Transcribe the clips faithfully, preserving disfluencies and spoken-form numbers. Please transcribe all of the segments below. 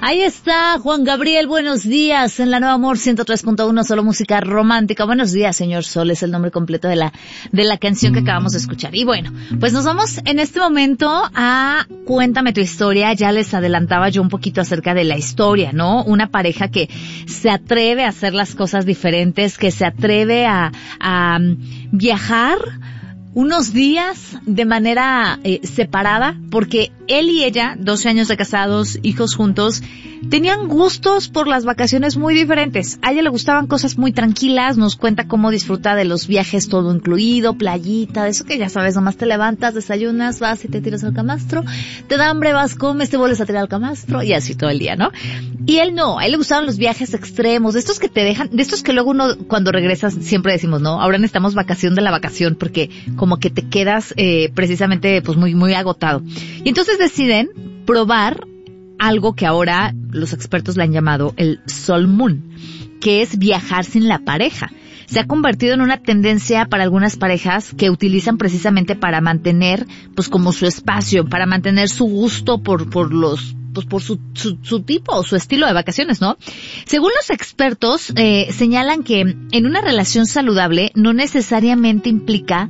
Ahí está Juan Gabriel, buenos días, en la Nueva Amor ciento tres punto uno, solo música romántica. Buenos días, señor Sol, es el nombre completo de la de la canción que acabamos de escuchar. Y bueno, pues nos vamos en este momento a Cuéntame tu historia. Ya les adelantaba yo un poquito acerca de la historia, ¿no? Una pareja que se atreve a hacer las cosas diferentes, que se atreve a, a viajar unos días de manera eh, separada, porque él y ella, doce años de casados, hijos juntos, tenían gustos por las vacaciones muy diferentes. A ella le gustaban cosas muy tranquilas, nos cuenta cómo disfruta de los viajes todo incluido, playita, de eso que ya sabes, nomás te levantas, desayunas, vas y te tiras al camastro, te da hambre, vas, comes, te vuelves a tirar al camastro, y así todo el día, ¿no? Y él no, a él le gustaban los viajes extremos, de estos que te dejan, de estos que luego uno, cuando regresas, siempre decimos, ¿no? Ahora necesitamos vacación de la vacación, porque como que te quedas eh, precisamente pues muy muy agotado. Y entonces deciden probar algo que ahora los expertos le han llamado el Sol Moon, que es viajar sin la pareja. Se ha convertido en una tendencia para algunas parejas que utilizan precisamente para mantener pues como su espacio, para mantener su gusto por por los pues por su, su, su tipo o su estilo de vacaciones, ¿no? Según los expertos, eh, señalan que en una relación saludable no necesariamente implica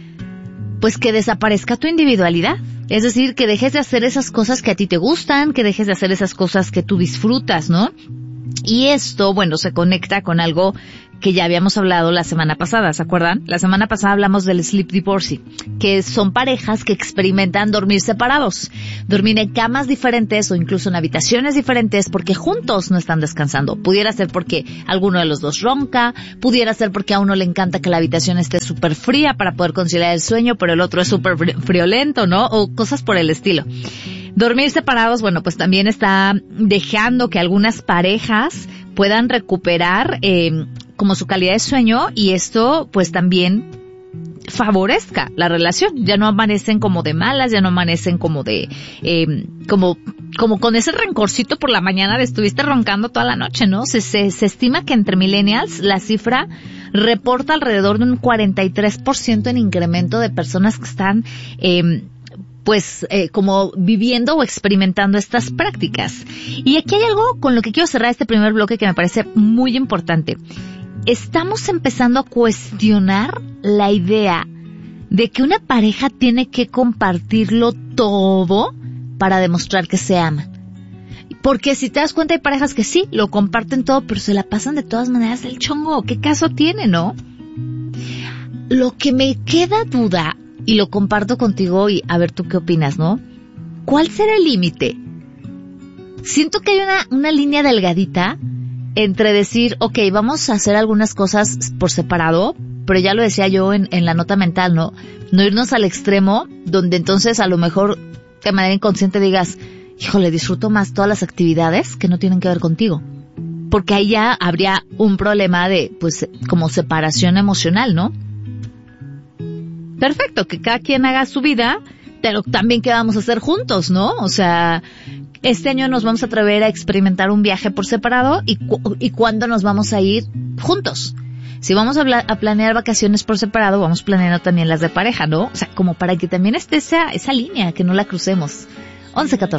pues que desaparezca tu individualidad. Es decir, que dejes de hacer esas cosas que a ti te gustan, que dejes de hacer esas cosas que tú disfrutas, ¿no? Y esto, bueno, se conecta con algo que ya habíamos hablado la semana pasada, ¿se acuerdan? La semana pasada hablamos del sleep divorce, que son parejas que experimentan dormir separados, dormir en camas diferentes o incluso en habitaciones diferentes porque juntos no están descansando. Pudiera ser porque alguno de los dos ronca, pudiera ser porque a uno le encanta que la habitación esté súper fría para poder conciliar el sueño, pero el otro es súper friolento, ¿no? O cosas por el estilo. Dormir separados, bueno, pues también está dejando que algunas parejas puedan recuperar eh, como su calidad de sueño, y esto pues también favorezca la relación. Ya no amanecen como de malas, ya no amanecen como de eh, como como con ese rencorcito por la mañana de estuviste roncando toda la noche, ¿no? Se, se, se estima que entre millennials la cifra reporta alrededor de un cuarenta y tres por ciento en incremento de personas que están eh, pues eh, como viviendo o experimentando estas prácticas. Y aquí hay algo con lo que quiero cerrar este primer bloque que me parece muy importante. Estamos empezando a cuestionar la idea de que una pareja tiene que compartirlo todo para demostrar que se aman. Porque si te das cuenta, hay parejas que sí, lo comparten todo, pero se la pasan de todas maneras del chongo. ¿Qué caso tiene, no? Lo que me queda duda, y lo comparto contigo, y a ver tú qué opinas, ¿no? ¿Cuál será el límite? Siento que hay una, una línea delgadita entre decir, ok, vamos a hacer algunas cosas por separado, pero ya lo decía yo en, en la nota mental, ¿no? No irnos al extremo, donde entonces a lo mejor de manera inconsciente digas, híjole, disfruto más todas las actividades que no tienen que ver contigo. Porque ahí ya habría un problema de, pues, como separación emocional, ¿no? Perfecto, que cada quien haga su vida, pero también qué vamos a hacer juntos, ¿no? O sea, este año nos vamos a atrever a experimentar un viaje por separado, y, cu- y cuándo nos vamos a ir juntos. Si vamos a, bla- a planear vacaciones por separado, vamos planeando también las de pareja, ¿no? O sea, como para que también esté esa, esa línea, que no la crucemos. once catorce